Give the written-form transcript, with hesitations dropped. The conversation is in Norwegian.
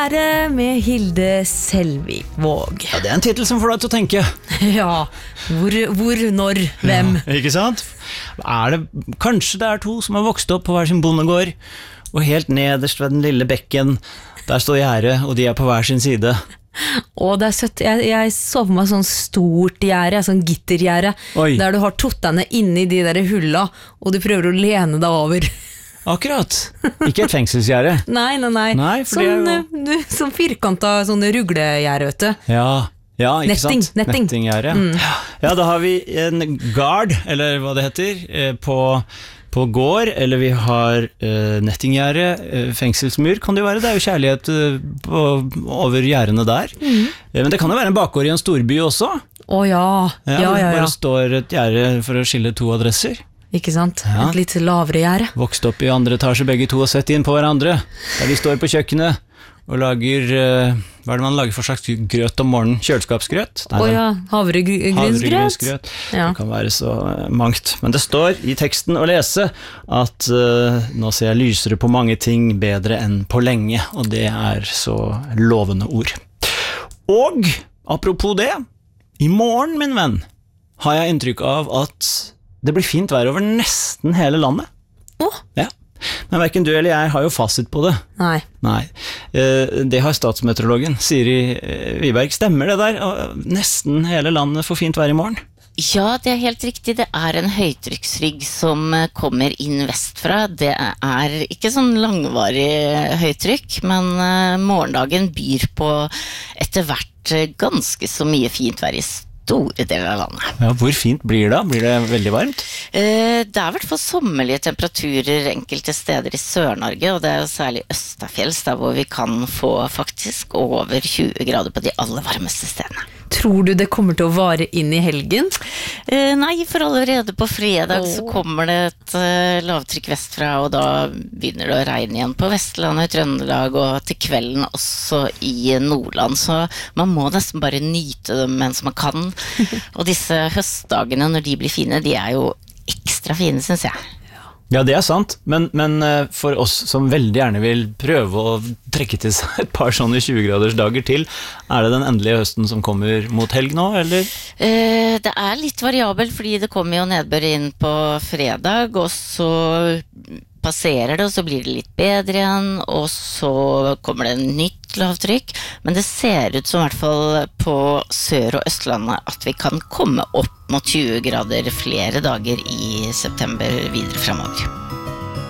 Med Hilde Selvik Våg. Ja, det en titel som får deg til å tenke. Ja, hvor, når, hvem? Ja, ikke sant? Kanskje det to som har vokst opp på hver sin bondegård, og helt nederst ved den lille bekken, der står gjerdet, og de på hver sin side. Å, det søtt. Jeg så for meg sånn stort gjerde, sånn gittergjerde, der du har tottene inne i de der hulla, og du prøver å lene deg over. Akkurat. Ikke et fengselsgjerde. Nei, sånn firkantet sånn ruglegjerde, vet du. Ja, ikke sant? Nettinggjerde. Ja, da har vi en gard, eller hva det heter, på gård, eller vi har nettinggjerde, fengselsmur kan det jo være. Det jo kjærlighet over gjerdene der. Men det kan jo være en bakgård i en storby også. Ja. Bare står et gjerde for å skille to adresser. Ikke sant? Ja. Et litt lavere gjerde. Vokst opp i andre etasje begge to og sett inn på hverandre. Der de står på kjøkkenet og lager, hva det man lager for slags grøt om morgenen? Kjøleskapsgrøt? Havregrynsgrøt. Ja. Det kan være så mangt. Men det står i teksten å lese at nå ser jeg lysere på mange ting bedre enn på lenge, og det så lovende ord. Og, apropos det, i morgen, min venn, har jeg inntrykk av at det blir fint vær over nesten hele landet. Ja. Men hverken du eller jeg har jo fasit på det. Nei. Det har statsmeteorologen, Siri Wiberg. Stemmer det der? Nesten hele landet får fint vær i morgen? Ja, det helt riktig. Det en høytrykksrygg som kommer inn vestfra. Det ikke sånn langvarig høytrykk, men morgendagen byr på etter hvert ganske så mye fint vær i store deler av landet. Ja, hvor fint blir det? Blir det veldig varmt? Det I hvert fall sommerlige temperaturer enkelte steder i Sør-Norge, og det jo særlig Østafjells, der hvor vi kan få faktisk over 20 grader på de aller varmeste stedene. Tror du det kommer til å vare inn i helgen? Nei, for allerede på fredag så kommer det et lavtrykk vestfra, og da begynner det å regne igjen på Vestlandet, i Trøndelag, og til kvelden også i Nordland, så man må nesten bare nyte dem mens man kan. Og disse høstdagene, når de blir fine, de jo ekstra fine, synes jeg. Ja, det sant, men for oss som veldig gjerne vil prøve å trekke til seg et par sånne 20-graders dager til, det den endelige høsten som kommer mot helg nå, eller? Det litt variabelt, fordi det kommer jo nedbør inn på fredag, og så passerer det, og så blir det litt bedre igjen, og så kommer det nytt lavtrykk, men det ser ut som I hvert fall på Sør- og Østlandet at vi kan komme opp mot 20 grader flere dager i september videre fremover.